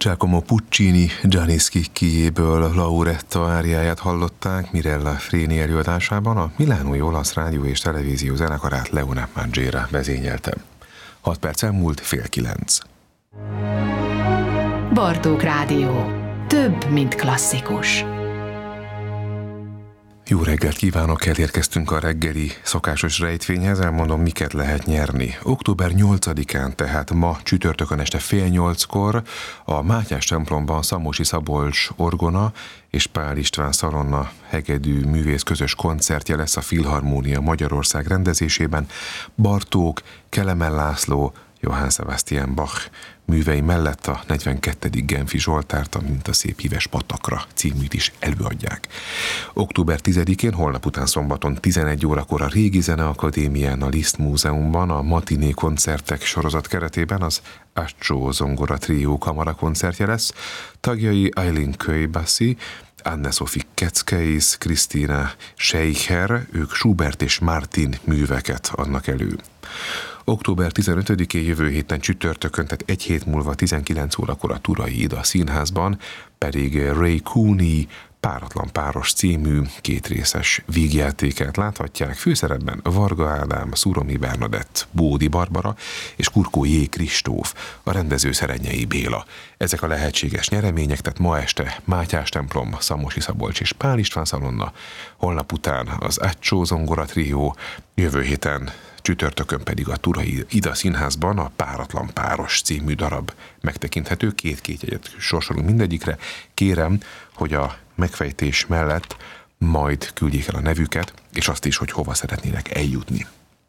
Giacomo Puccini Gianni Schicchiéből Lauretta áriáját hallották Mirella Freni előadásában, a milánói olasz rádió és televízió zenekarát Leone Mangiera vezényelte. 6 perc elmúlt, 8:30. Bartók Rádió. Több, mint klasszikus. Jó reggelt kívánok, elérkeztünk a reggeli szokásos rejtvényhez, elmondom, miket lehet nyerni. Október 8-án, tehát ma csütörtökön este 7:30-kor a Mátyás templomban Szamosi Szabolcs orgona és Pál István Szalonna hegedű művész közös koncertje lesz a Filharmónia Magyarország rendezésében. Bartók, Kelemen László, Johann Sebastian Bach művei mellett a 42. Genfi Zsoltárt, a Mint a szép híves patakra címűt is előadják. Október 10-én, holnap után szombaton 11 órakor a Régi Zeneakadémián, a Liszt Múzeumban a Matiné koncertek sorozat keretében az Accsó zongora trió kamara koncertje lesz. Tagjai Eileen Köy-Bassi, Anne-Sophie Ketzkeis, Krisztina Scheicher, ők Schubert és Martin műveket adnak elő. Október 15-én jövő héten csütörtökön, tehát egy hét múlva 19 órakor a Turai Ida Színházban pedig Ray Cooney Páratlan páros című kétrészes vígjátékát láthatják. Főszerepben Varga Ádám, Szuromi Bernadett, Bódi Barbara és Kurkó J. Kristóf, a rendező Szerenyei Béla. Ezek a lehetséges nyeremények, tehát ma este Mátyás templom, Szamosi Szabolcs és Pál István Szalonna, holnap után az Accsó zongora trió, jövő héten csütörtökön pedig a Turai Ida Színházban a Páratlan páros című darab megtekinthető. 2 jegyet sorsolunk mindegyikre. Kérem, hogy a megfejtés mellett majd küldjék el a nevüket, és azt is, hogy hova szeretnének eljutni.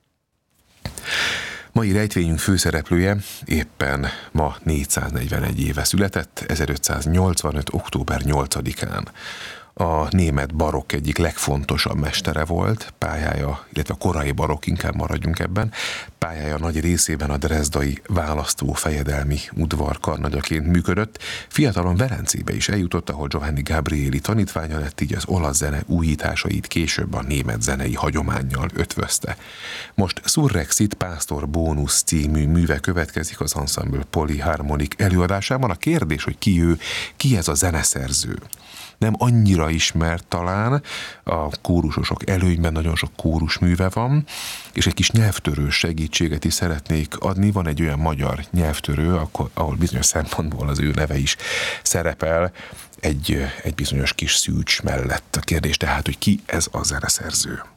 Mai rejtvényünk főszereplője éppen ma 441 éve született, 1585. október 8-án. A német barokk egyik legfontosabb mestere volt, pályája, illetve a korai barokk, inkább maradjunk ebben, pályája nagy részében a drezdai választófejedelmi udvar karnagyaként működött. Fiatalon Velencébe is eljutott, ahol Giovanni Gabrieli tanítványa lett, így az olasz zene újításait később a német zenei hagyománnyal ötvözte. Most Surrexit Pásztor Bónusz című műve következik az Ensemble Polyharmonic előadásában. A kérdés, hogy ki ő, ki ez a zeneszerző? Nem annyira ismert talán, a kórusosok előnyben nagyon sok kórusműve van, és egy kis nyelvtörő segítséget is szeretnék adni. Van egy olyan magyar nyelvtörő, ahol bizonyos szempontból az ő neve is szerepel, egy bizonyos kis szűcs mellett. A kérdés tehát, hogy ki ez a zeneszerző?